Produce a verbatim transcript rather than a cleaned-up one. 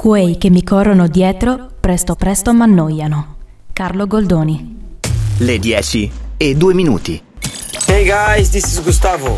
Quei che mi corrono dietro, presto presto m'annoiano. Carlo Goldoni. Le dieci e due minuti. Hey guys, this is Gustavo.